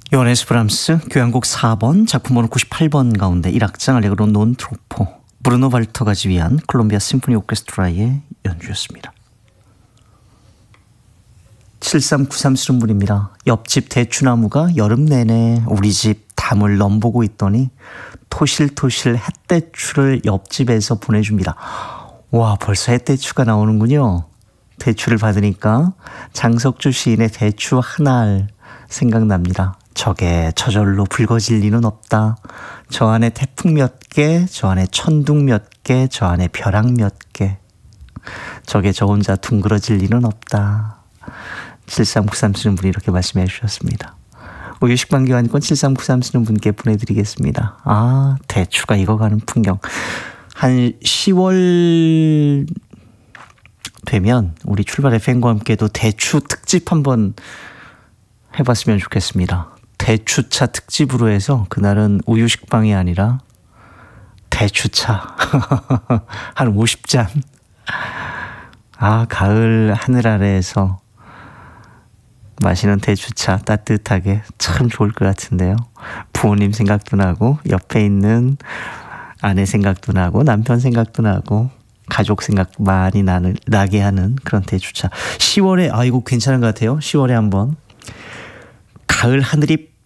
요하네스 브람스 교향곡 4번 작품번호 98번 가운데 1악장 알레그로 논 트로포 브루노 발터가 지휘한 콜롬비아 심포니 오케스트라의 연주였습니다. 7393 쓰는 분입니다. 옆집 대추나무가 여름 내내 우리 집 담을 넘보고 있더니 토실토실 햇대추를 옆집에서 보내줍니다. 와, 벌써 햇대추가 나오는군요. 대추를 받으니까 장석주 시인의 대추 하나알 생각납니다. 저게 저절로 붉어질 리는 없다. 저 안에 태풍 몇 개, 저 안에 천둥 몇 개, 저 안에 벼락 몇 개. 저게 저 혼자 둥그러질 리는 없다. 7393 쓰는 분이 이렇게 말씀해 주셨습니다. 우유식빵 교환권 7393 쓰는 분께 보내드리겠습니다. 아, 대추가 익어가는 풍경. 한 10월 되면 우리 출발 FM과 함께도 대추 특집 한번 해봤으면 좋겠습니다. 대추차 특집으로 해서 그날은 우유식빵이 아니라 대추차 한 50잔. 아, 가을 하늘 아래에서 마시는 대추차 따뜻하게 참 좋을 것 같은데요. 부모님 생각도 나고 옆에 있는 아내 생각도 나고 남편 생각도 나고 가족 생각 많이 나게 하는 그런 대추차. 10월에 이거 괜찮은 것 같아요. 10월에 한번 가을 하늘이